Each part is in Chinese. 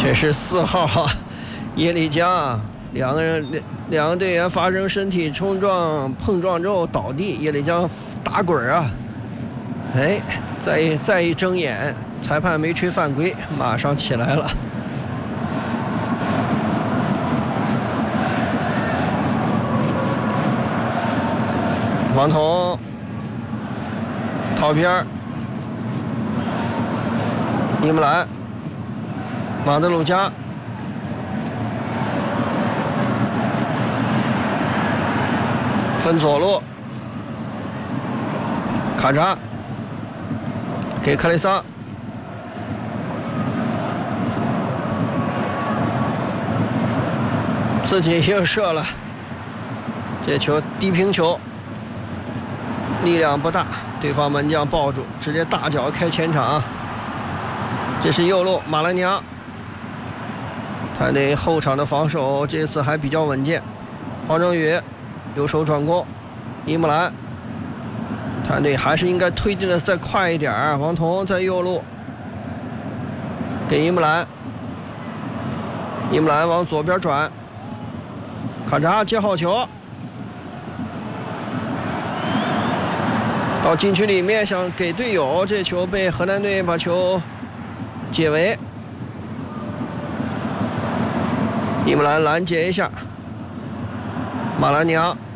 这是4号啊，叶丽江，两个队员发生身体碰撞之后倒地，叶丽江打滚啊！哎，再一睁眼，裁判没吹犯规，马上起来了。王彤套片，伊姆兰，马德鲁加，分左路，卡扎给克雷桑，自己又射了，这球低平球，力量不大，对方门将抱住，直接大脚开前场。这是右路马兰尼亚，他那后场的防守这次还比较稳健。黄正宇右手转攻，伊姆兰，团队还是应该推进的再快一点。王彤在右路给伊姆兰，伊姆兰往左边转，卡扎接好球，到禁区里面想给队友，这球被河南队把球解围。伊姆兰拦截一下，马兰尼昂，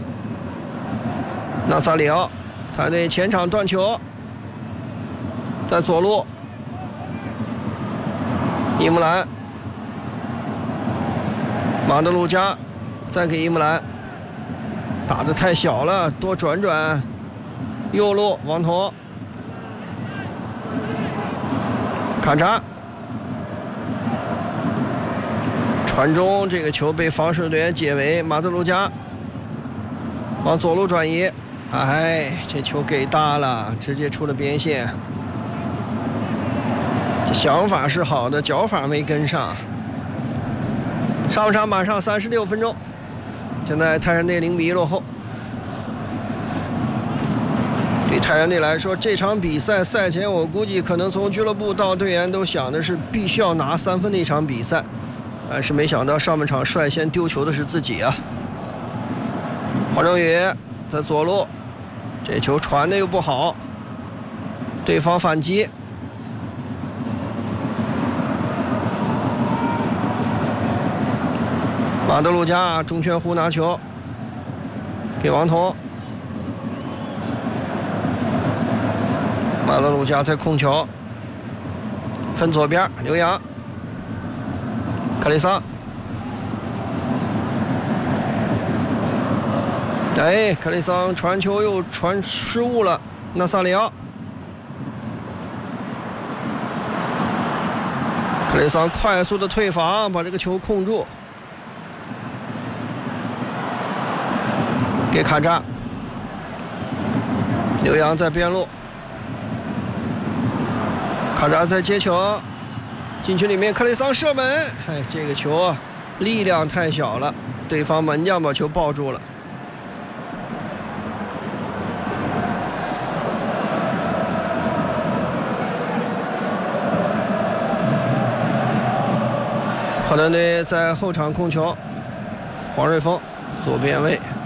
纳萨里奥，他对前场断球，在左路，伊姆兰，马德鲁加，再给伊姆兰，打得太小了，多转转，右路王彤，卡扎。传中，这个球被防守队员解围，马德鲁加往左路转移，哎，这球给大了，直接出了边线。这想法是好的，脚法没跟上。上半场马上36分钟，现在泰山队0-1落后。对泰山队来说，这场比赛赛前我估计可能从俱乐部到队员都想的是必须要拿3分的一场比赛。但是没想到上半场率先丢球的是自己啊！黄正宇在左路，这球传的又不好，对方反击。马德鲁加中圈弧拿球，给王彤。马德鲁加在控球，分左边，刘洋。克雷桑，哎，克雷桑传球又传失误了，纳萨里奥，克雷桑快速的退防，把这个球控住，给卡扎，刘洋在边路，卡扎在接球。禁区里面，克雷桑射门，哎，这个球啊，力量太小了，对方门将把球抱住了。河南队在后场控球，黄瑞峰左边卫